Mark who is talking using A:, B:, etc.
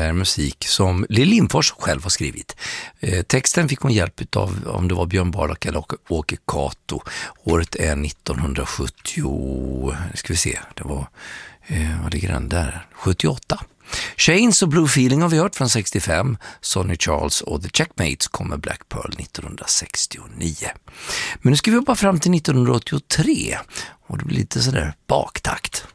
A: är musik som Lill Lindfors själv har skrivit. Texten fick hon hjälp av, om det var Björn Bardock eller Åke Kato. Året är 1970, ska vi se, det var, vad ligger den där? 78. Chains och Blue Feeling har vi hört från 65. Sonny Charles och The Checkmates kommer Black Pearl 1969. Men nu ska vi hoppa fram till 1983 och det blir lite sådär baktakt.